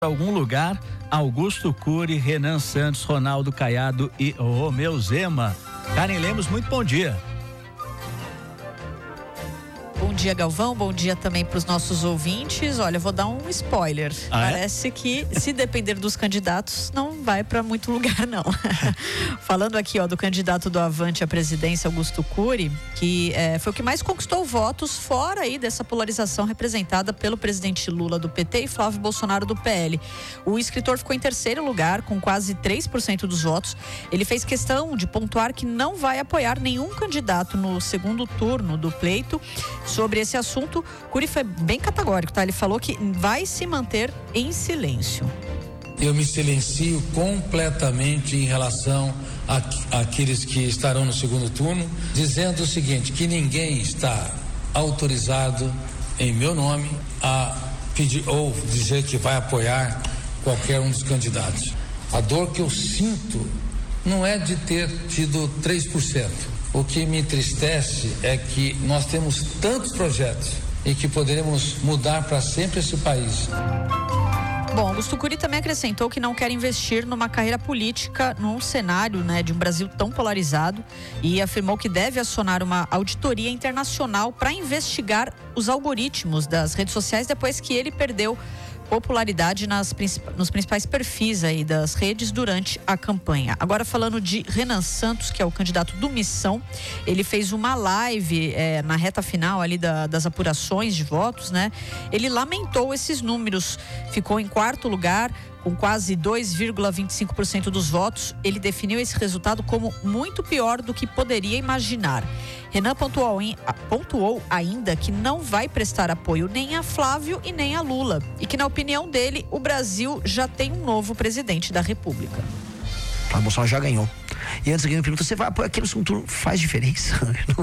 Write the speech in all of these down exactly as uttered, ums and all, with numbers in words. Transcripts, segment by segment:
algum lugar, Augusto Cury, Renan Santos, Ronaldo Caiado e Romeu Zema. Karen Lemos, muito bom dia. Bom dia, Galvão, bom dia também para os nossos ouvintes. Olha, vou dar um spoiler. Ah, Parece é? que, se depender dos candidatos, não vai para muito lugar, não. Falando aqui, ó, do candidato do Avante à presidência, Augusto Cury, que é, foi o que mais conquistou votos fora aí dessa polarização representada pelo presidente Lula do P T e Flávio Bolsonaro do P L. O escritor ficou em terceiro lugar, com quase três por cento dos votos. Ele fez questão de pontuar que não vai apoiar nenhum candidato no segundo turno do pleito. Sobre esse assunto, Cury foi bem categórico, tá? Ele falou que vai se manter em silêncio. Eu me silencio completamente em relação a, àqueles que estarão no segundo turno, dizendo o seguinte, que ninguém está autorizado em meu nome a pedir ou dizer que vai apoiar qualquer um dos candidatos. A dor que eu sinto não é de ter tido três por cento. O que me entristece é que nós temos tantos projetos e que poderemos mudar para sempre esse país. Bom, Augusto Cury também acrescentou que não quer investir numa carreira política num cenário, né, de um Brasil tão polarizado e afirmou que deve acionar uma auditoria internacional para investigar os algoritmos das redes sociais depois que ele perdeu popularidade nas, nos principais perfis aí das redes durante a campanha. Agora falando de Renan Santos, que é o candidato do Missão, ele fez uma live é, na reta final ali da, das apurações de votos, né? Ele lamentou esses números, ficou em quarto lugar com quase dois vírgula vinte e cinco por cento dos votos. Ele definiu esse resultado como muito pior do que poderia imaginar. Renan pontuou, pontuou ainda que não vai prestar apoio nem a Flávio e nem a Lula e que, na opinião dele, o Brasil já tem um novo presidente da República. Flávio Bolsonaro já ganhou. E antes alguém me pergunta, você vai apoiar aquele segundo turno? Faz diferença?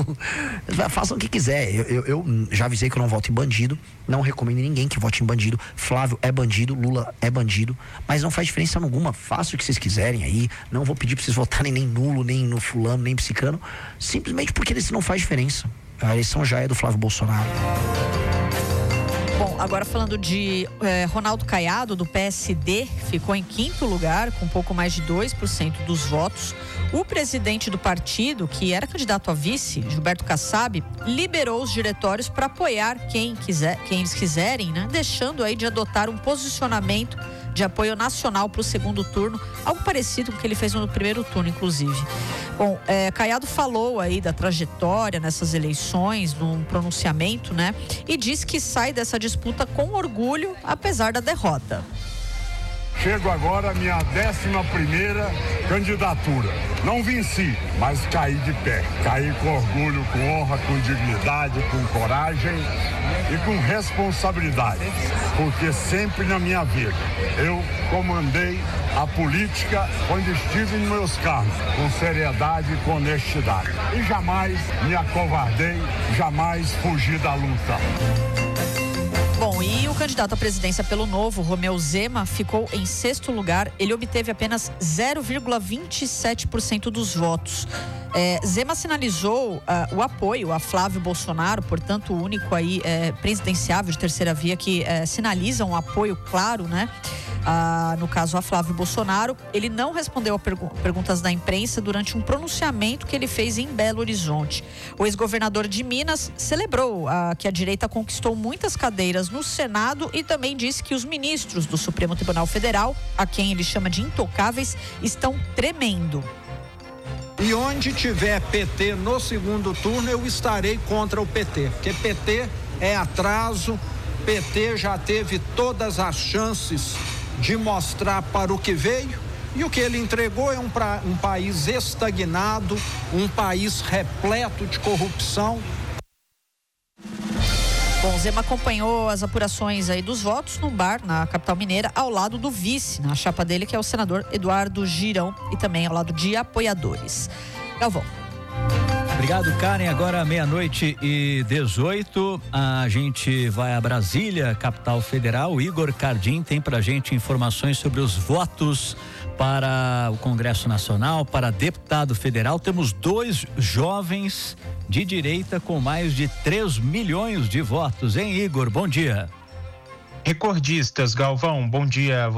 Não, façam o que quiser. Eu, eu, eu já avisei que eu não voto em bandido, não recomendo ninguém que vote em bandido. Flávio é bandido, Lula é bandido, mas não faz diferença alguma. Façam o que vocês quiserem aí. Não vou pedir pra vocês votarem nem nulo, nem no fulano, nem psicano, simplesmente porque isso não faz diferença. A eleição já é do Flávio Bolsonaro. Bom, agora falando de eh, Ronaldo Caiado, do P S D, ficou em quinto lugar, com um pouco mais de dois por cento dos votos. O presidente do partido, que era candidato a vice, Gilberto Kassab, liberou os diretórios para apoiar quem quiser, quem eles quiserem, né? Deixando aí de adotar um posicionamento de apoio nacional para o segundo turno, algo parecido com o que ele fez no primeiro turno, inclusive. Bom, é, Caiado falou aí da trajetória nessas eleições, num pronunciamento, né? E disse que sai dessa disputa com orgulho, apesar da derrota. Chego agora à minha décima primeira candidatura. Não venci, mas caí de pé. Caí com orgulho, com honra, com dignidade, com coragem e com responsabilidade. Porque sempre na minha vida eu comandei a política quando estive em meus cargos, com seriedade e com honestidade. E jamais me acovardei, jamais fugi da luta. Bom, e o candidato à presidência pelo Novo, Romeu Zema, ficou em sexto lugar. Ele obteve apenas zero vírgula vinte e sete por cento dos votos. É, Zema sinalizou uh, o apoio a Flávio Bolsonaro, portanto, o único aí é, presidenciável de terceira via que é, sinaliza um apoio claro, né? Ah, no caso a Flávio Bolsonaro. Ele não respondeu a pergu- perguntas da imprensa durante um pronunciamento que ele fez em Belo Horizonte. O ex-governador de Minas celebrou ah, que a direita conquistou muitas cadeiras no Senado e também disse que os ministros do Supremo Tribunal Federal, a quem ele chama de intocáveis, estão tremendo. E onde tiver P T no segundo turno, eu estarei contra o P T, porque P T é atraso, P T já teve todas as chances de mostrar para o que veio, e o que ele entregou é um, pra, um país estagnado, um país repleto de corrupção. Bom, Zema acompanhou as apurações aí dos votos num bar na capital mineira, ao lado do vice, na chapa dele, que é o senador Eduardo Girão, e também ao lado de apoiadores. Galvão. Obrigado, Karen. Agora meia-noite e dezoito, a gente vai a Brasília, capital federal. O Igor Cardim tem pra gente informações sobre os votos para o Congresso Nacional, para deputado federal. Temos dois jovens de direita com mais de três milhões de votos, hein, Igor? Bom dia. recordistas. Galvão, bom dia.